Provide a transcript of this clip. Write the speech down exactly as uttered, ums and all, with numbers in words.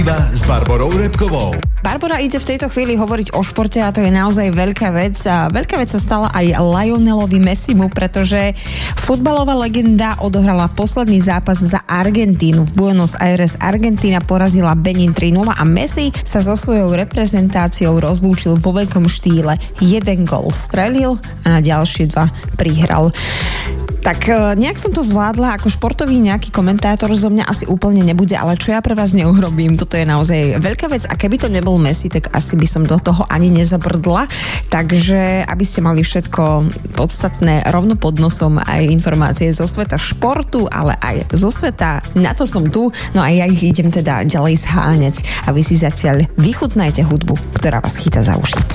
s Barborou Repkovou. Barbora ide v tejto chvíli hovoriť o športe a to je naozaj veľká vec. A veľká vec sa stala aj Lionelovi Messimu, pretože futbalová legenda odohrala posledný zápas za Argentínu. V Buenos Aires Argentína porazila Benin tri nula a Messi sa so svojou reprezentáciou rozlúčil vo veľkom štýle. Jeden gól strelil a na ďalšie dva prihral. Tak nejak som to zvládla, ako športový nejaký komentátor zo mňa asi úplne nebude, ale čo ja pre vás neurobím, toto je naozaj veľká vec a keby to nebol Messi, tak asi by som do toho ani nezabrdla, takže aby ste mali všetko podstatné rovno pod nosom, aj informácie zo sveta športu, ale aj zo sveta, na to som tu, no a ja ich idem teda ďalej zháňať a vy si zatiaľ vychutnajte hudbu, ktorá vás chytá za uši.